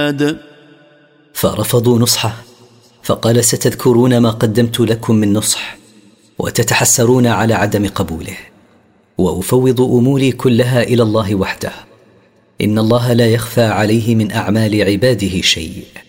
العباد. فرفضوا نصحه، فقال: ستذكرون ما قدمت لكم من نصح وتتحسرون على عدم قبوله، وأفوض أموري كلها إلى الله وحده، إن الله لا يخفى عليه من أعمال عباده شيء.